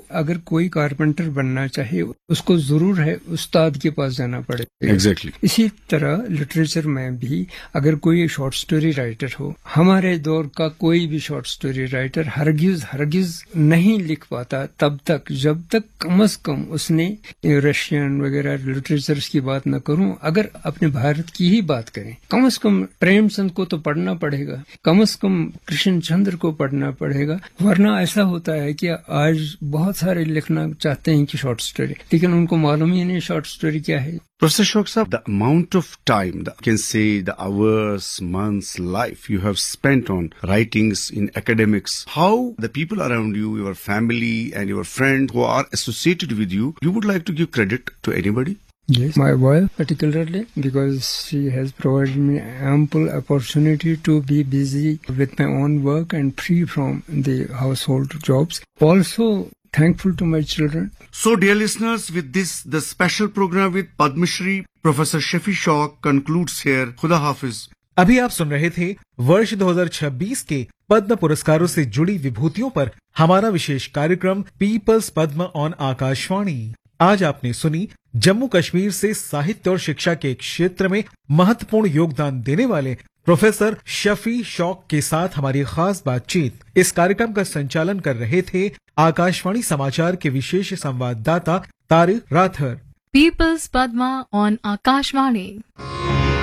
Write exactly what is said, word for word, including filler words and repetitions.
अगर कोई कारपेंटर बनना चाहे उसको जरूर है उस्ताद के पास जाना पड़ेगा। Exactly exactly. इसी तरह लिटरेचर में भी अगर कोई शॉर्ट स्टोरी राइटर हो, हमारे दौर का कोई भी शॉर्ट स्टोरी राइटर हरगिज हरगिज नहीं लिख पाता तब तक जब तक कम से कम उसने रशियन वगैरह लिटरेचर्स की बात न करूं, अगर अपने भारत की ही बात करें, कम से कम प्रेमचंद को तो पढ़ना पड़ेगा, कम से कम कृष्ण चंद्र को पढ़ना पड़ेगा। वरना ऐसा होता है कि आज बहुत सारे लिखना चाहते हैं कि शॉर्ट स्टोरी, लेकिन उनको मालूम ही नहीं शॉर्ट स्टोरी क्या है। Professor Ashok Saab, the amount of time, the, you can say the hours, months, life you have spent on writings in academics, how the people around you, your family and your friends who are associated with you, you would like to give credit to anybody? Yes, my wife particularly, because she has provided me ample opportunity to be busy with my own work and free from the household jobs. Also, thankful to my children. So, dear listeners, with this, the special program with Padma Shri, Professor Shafi Shauq concludes here. Khuda Hafiz. अभी आप सुन रहे थे वर्ष दो हज़ार छब्बीस के पद्म पुरस्कारों से जुड़ी विभूतियों पर हमारा विशेष कार्यक्रम पीपल्स पद्म ऑन आकाशवाणी। आज आपने सुनी जम्मू कश्मीर से साहित्य और शिक्षा के क्षेत्र में महत्वपूर्ण योगदान देने वाले प्रोफेसर शफी शौक के साथ हमारी खास बातचीत। इस कार्यक्रम का संचालन कर रहे थे आकाशवाणी समाचार के विशेष संवाददाता Tariq rather. Peoples Padma on Akashvani.